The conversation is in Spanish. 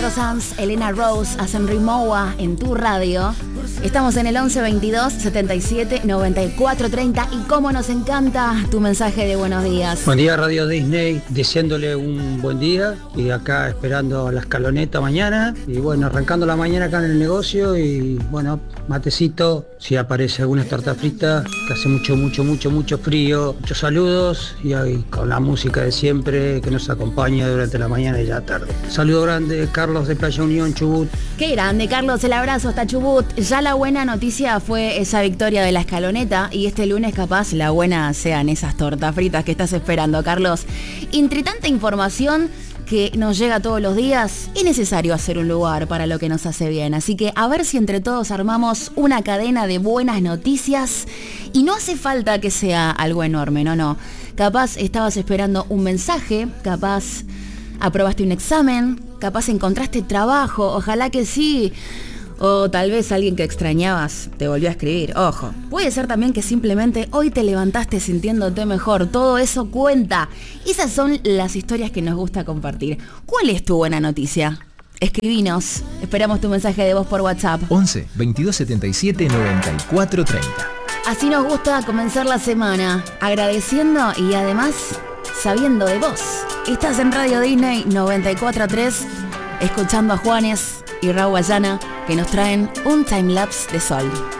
Alejandro Sanz, Elena Rose, hacen Rimowa en tu radio. Estamos en el 11 22 77 94 30 y cómo nos encanta tu mensaje de buenos días. Buen día Radio Disney, deseándole un buen día y acá esperando la escaloneta mañana y bueno, arrancando la mañana acá en el negocio y bueno, matecito, si aparece alguna torta frita, que hace mucho frío. Muchos saludos y ahí con la música de siempre que nos acompaña durante la mañana y la tarde. Saludo grande, Carlos de Playa Unión, Chubut. Qué grande, Carlos, el abrazo hasta Chubut. Ya la buena noticia fue esa victoria de la escaloneta y este lunes capaz la buena sean esas tortas fritas que estás esperando, Carlos. Entre tanta información que nos llega todos los días, es necesario hacer un lugar para lo que nos hace bien. Así que a ver si entre todos armamos una cadena de buenas noticias y no hace falta que sea algo enorme, no. Capaz estabas esperando un mensaje, capaz aprobaste un examen, capaz encontraste trabajo, ojalá que sí. O tal vez alguien que extrañabas te volvió a escribir. Ojo, puede ser también que simplemente hoy te levantaste sintiéndote mejor. Todo eso cuenta. Esas son las historias que nos gusta compartir. ¿Cuál es tu buena noticia? Escribinos. Esperamos tu mensaje de voz por WhatsApp. 11 22 77 94 30. Así nos gusta comenzar la semana, agradeciendo y además sabiendo de vos. Estás en Radio Disney 94.3, escuchando a Juanes y Raúl Ayana, que nos traen un timelapse de sol.